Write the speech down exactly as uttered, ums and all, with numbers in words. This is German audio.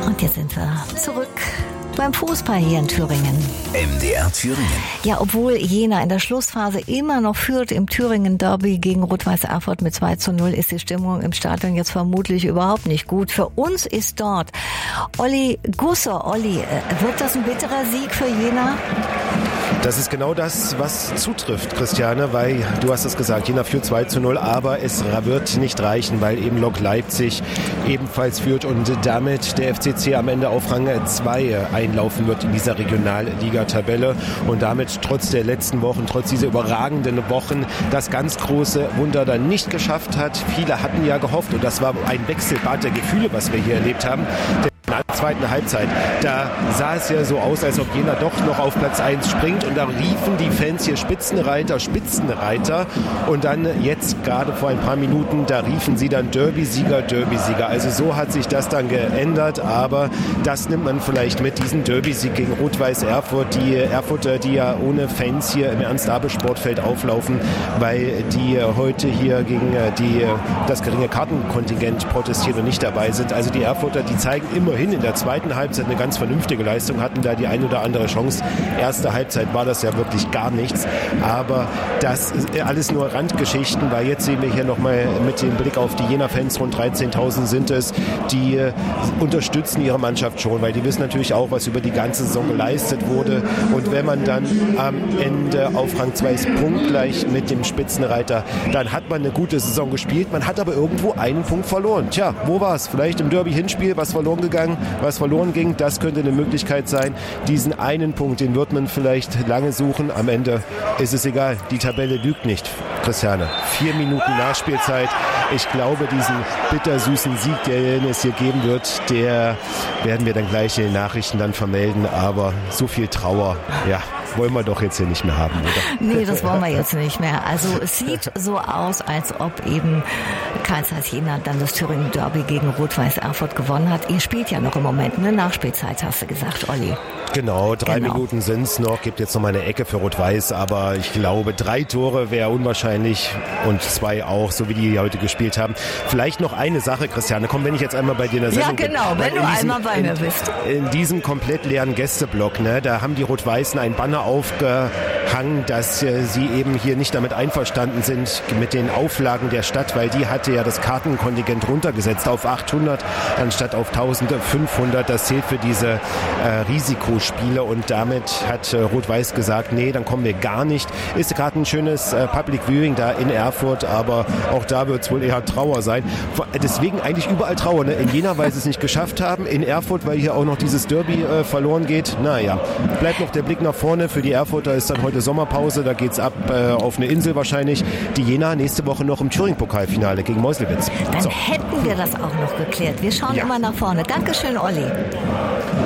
Und jetzt sind wir zurück beim Fußball hier in Thüringen. M D R Thüringen. Ja, obwohl Jena in der Schlussphase immer noch führt im Thüringen-Derby gegen Rot-Weiß Erfurt mit zwei zu null, ist die Stimmung im Stadion jetzt vermutlich überhaupt nicht gut. Für uns ist dort Olli Gusser. Olli, wird das ein bitterer Sieg für Jena? Das ist genau das, was zutrifft, Christiane, weil du hast es gesagt, Jena führt zwei zu null, aber es wird nicht reichen, weil eben Lok Leipzig ebenfalls führt und damit der F C C am Ende auf Rang zwei einlaufen wird in dieser Regionalliga-Tabelle und damit trotz der letzten Wochen, trotz dieser überragenden Wochen, das ganz große Wunder dann nicht geschafft hat. Viele hatten ja gehofft und das war ein Wechselbad der Gefühle, was wir hier erlebt haben. In der zweiten Halbzeit, da sah es ja so aus, als ob Jena doch noch auf Platz eins springt und da riefen die Fans hier Spitzenreiter, Spitzenreiter und dann jetzt gerade vor ein paar Minuten, da riefen sie dann Derby-Sieger, Derby-Sieger. Also so hat sich das dann geändert, aber das nimmt man vielleicht mit, diesen Derby-Sieg gegen Rot-Weiß Erfurt, die Erfurter, die ja ohne Fans hier im Ernst-Abel-Sportfeld auflaufen, weil die heute hier gegen die, das geringe Kartenkontingent protestieren und nicht dabei sind. Also die Erfurter, die zeigen immerhin in der zweiten Halbzeit eine ganz vernünftige Leistung, hatten da die ein oder andere Chance. Erste Halbzeit war das ja wirklich gar nichts, aber das ist alles nur Randgeschichten, weil jetzt sehen wir hier nochmal mit dem Blick auf die Jena-Fans, rund dreizehntausend sind es, die äh, unterstützen ihre Mannschaft schon, weil die wissen natürlich auch, was über die ganze Saison geleistet wurde und wenn man dann am Ende auf Rang zwei ist, punktgleich mit dem Spitzenreiter, dann hat man eine gute Saison gespielt, man hat aber irgendwo einen Punkt verloren. Tja, wo war es? Vielleicht im Derby-Hinspiel, was verloren gegangen, was verloren ging, das könnte eine Möglichkeit sein. Diesen einen Punkt, den wird man vielleicht lange suchen. Am Ende ist es egal. Die Tabelle lügt nicht, Christiane. Vier Minuten Nachspielzeit. Ich glaube, diesen bittersüßen Sieg, den es hier geben wird, der werden wir dann gleich in den Nachrichten dann vermelden. Aber so viel Trauer, ja, wollen wir doch jetzt hier nicht mehr haben, oder? Nee, das wollen wir jetzt nicht mehr. Also es sieht so aus, als ob eben Karl Zeiss Jena dann das Thüringen Derby gegen Rot-Weiß Erfurt gewonnen hat. Ihr spielt ja noch im Moment eine Nachspielzeit, hast du gesagt, Olli. Genau, drei Genau. Minuten sind es noch, gibt jetzt noch mal eine Ecke für Rot-Weiß, aber ich glaube, drei Tore wäre unwahrscheinlich und zwei auch, so wie die heute gespielt haben. Vielleicht noch eine Sache, Christiane, komm, wenn ich jetzt einmal bei dir in der Sendung Ja, genau, bin, wenn du diesem, einmal bei mir bist. In diesem komplett leeren Gästeblock, ne, da haben die Rot-Weißen ein Banner aufgehangen, dass äh, sie eben hier nicht damit einverstanden sind mit den Auflagen der Stadt, weil die hatte ja das Kartenkontingent runtergesetzt auf achthundert anstatt auf eintausendfünfhundert. Das zählt für diese äh, Risikospiele und damit hat äh, Rot-Weiß gesagt, nee, dann kommen wir gar nicht. Ist gerade ein schönes äh, Public Viewing da in Erfurt, aber auch da wird es wohl eher Trauer sein. Deswegen eigentlich überall Trauer. Ne? In Jena, weil sie es nicht geschafft haben, in Erfurt, weil hier auch noch dieses Derby äh, verloren geht. Naja, bleibt noch der Blick nach vorne. Für die Erfurter ist dann heute Sommerpause, da geht's ab äh, auf eine Insel wahrscheinlich. Die Jena nächste Woche noch im Thüringen-Pokalfinale gegen Meuselwitz. Dann So. hätten wir das auch noch geklärt. Wir schauen Ja. immer nach vorne. Dankeschön, Olli.